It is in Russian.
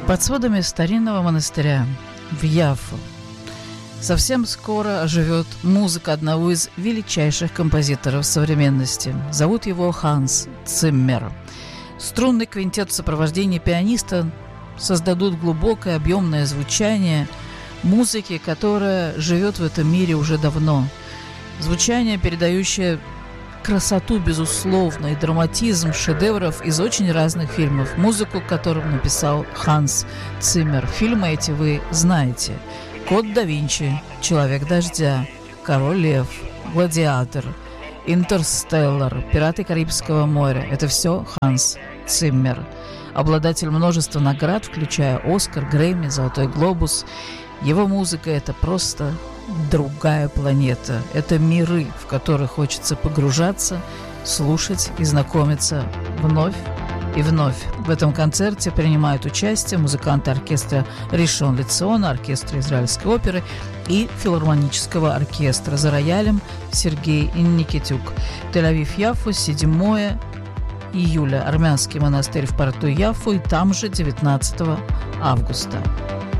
Под сводами старинного монастыря в Яффу совсем скоро оживет музыка одного из величайших композиторов современности. Зовут его Ханс Циммер. Струнный квинтет в сопровождении пианиста создадут глубокое объемное звучание музыки, которая живет в этом мире уже давно. Звучание, передающее красоту, безусловно, и драматизм шедевров из очень разных фильмов, музыку к которым написал Ханс Циммер. Фильмы эти вы знаете: «Код да Винчи», «Человек дождя», «Король лев», «Гладиатор», «Интерстеллар», «Пираты Карибского моря». Это все Ханс Циммер. Обладатель множества наград, включая «Оскар», «Грэмми», «Золотой глобус». Его музыка – это просто другая планета. Это миры, в которые хочется погружаться, слушать и знакомиться вновь и вновь. В этом концерте принимают участие музыканты оркестра Ришон Лециона, оркестра Израильской оперы и филармонического оркестра. За роялем Сергей Никитюк. Тель-Авив, Яффу, 7 июля. Армянский монастырь в порту Яффу, и там же 19 августа.